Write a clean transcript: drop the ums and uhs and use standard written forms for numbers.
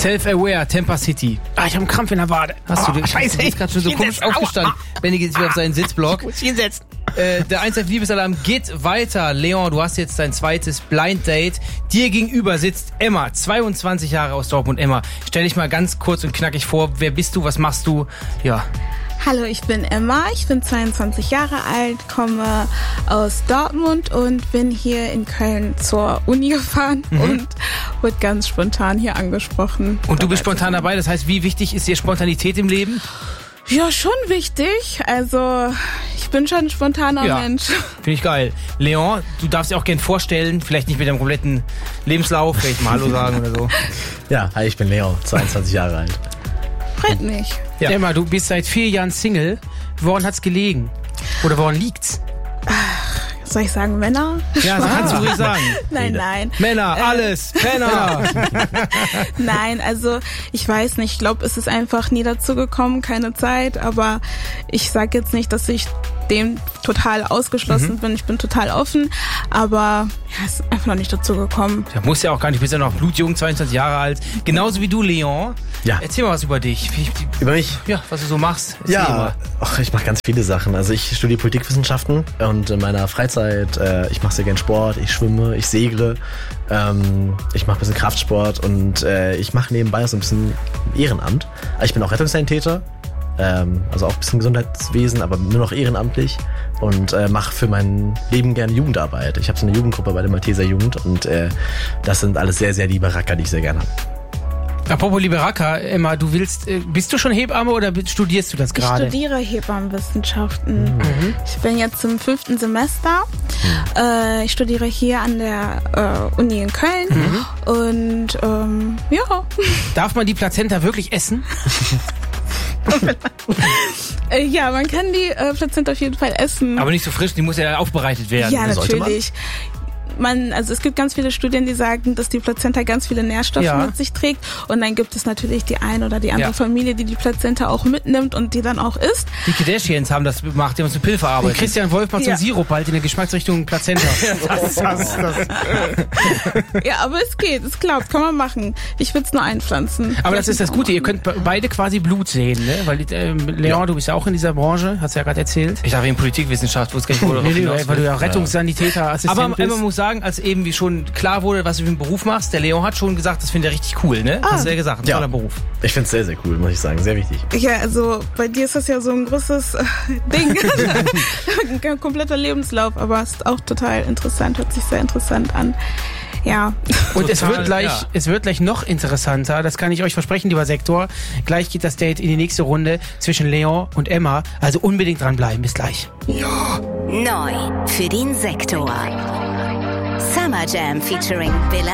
Self-Aware, Tampa City. Ich habe einen Krampf in der Wade. Hast du Scheiße, bist gerade schon so komisch aufgestanden. Benny geht wieder auf seinen Sitzblock. Ich muss hinsetzen. Der 1 Liebesalarm geht weiter. Leon, du hast jetzt dein zweites Blind Date. Dir gegenüber sitzt Emma, 22 Jahre aus Dortmund. Emma, stell dich mal ganz kurz und knackig vor. Wer bist du? Was machst du? Ja. Hallo, ich bin Emma, ich bin 22 Jahre alt, komme aus Dortmund und bin hier in Köln zur Uni gefahren und wurde ganz spontan hier angesprochen. Und du bist spontan dabei, das heißt, wie wichtig ist dir Spontanität im Leben? Ja, schon wichtig. Also, ich bin schon ein spontaner Mensch. Finde ich geil. Leon, du darfst dir auch gern vorstellen, vielleicht nicht mit deinem kompletten Lebenslauf, vielleicht mal Hallo sagen oder so. Ja, hi, ich bin Leon, 22 Jahre alt. Freut mich. Ja. Emma, du bist seit 4 Jahren Single. Woran hat's gelegen? Oder woran liegt's? Soll ich sagen Männer? Ja, das kannst du ruhig sagen. Nein. Männer, alles, Männer. Nein, also ich weiß nicht, ich glaube, es ist einfach nie dazu gekommen, keine Zeit, aber ich sag jetzt nicht, dass ich dem total ausgeschlossen bin, ich bin total offen, aber ja, es ist einfach noch nicht dazu gekommen. Ja, muss ja auch gar nicht, du bist ja noch blutjung, 22 Jahre alt. Genauso wie du, Leon. Ja. Erzähl mal was über dich. Über mich? Ja, was du so machst. Erzähl Ja, mal. ich mache ganz viele Sachen. Also ich studiere Politikwissenschaften und in meiner Freizeit, ich mache sehr gern Sport, ich schwimme, ich segle, ich mache ein bisschen Kraftsport und ich mache nebenbei so ein bisschen Ehrenamt. Ich bin auch Rettungssanitäter, also auch ein bisschen Gesundheitswesen, aber nur noch ehrenamtlich und mache für mein Leben gerne Jugendarbeit. Ich habe so eine Jugendgruppe bei der Malteser Jugend und das sind alles sehr, sehr liebe Racker, die ich sehr gerne habe. Apropos liebe Racker, Emma, bist du schon Hebamme oder studierst du das gerade? Ich studiere Hebammenwissenschaften. Ich bin jetzt im 5. Semester. Ich studiere hier an der Uni in Köln. Und ja. Darf man die Plazenta wirklich essen? Ja, man kann die Plazenta auf jeden Fall essen. Aber nicht so frisch, die muss ja aufbereitet werden. Ja, natürlich. Also es gibt ganz viele Studien, die sagen, dass die Plazenta ganz viele Nährstoffe mit sich trägt. Und dann gibt es natürlich die eine oder die andere Familie, die Plazenta auch mitnimmt und die dann auch isst. Die Kardashians haben das gemacht, die haben uns eine Pille verarbeitet. Christian Wolf macht so einen Sirup bald in der Geschmacksrichtung Plazenta. Ja, aber es geht, es klappt, kann man machen. Ich will es nur einpflanzen. Aber das ist das Gute, ihr könnt beide quasi Blut sehen, ne? Weil Leon, du bist ja auch in dieser Branche, hast du ja gerade erzählt. Ich dachte in Politikwissenschaft, wo es gar nicht wurde. Weil du ja Rettungssanitäter, Assistent aber bist. man muss sagen, als eben wie schon klar wurde, was du für einen Beruf machst, der Leon hat schon gesagt, das findet er richtig cool, ne? Hast du ja gesagt, ein toller Beruf. Ich finde es sehr, sehr cool, muss ich sagen, sehr wichtig. Ja, also bei dir ist das ja so ein großes Ding, ein kompletter Lebenslauf, aber es ist auch total interessant, hört sich sehr interessant an. Ja. Und es wird gleich noch interessanter, das kann ich euch versprechen, lieber Sektor. Gleich geht das Date in die nächste Runde zwischen Leon und Emma, also unbedingt dranbleiben, bis gleich. Ja. Neu für den Sektor. Summer Jam featuring Billa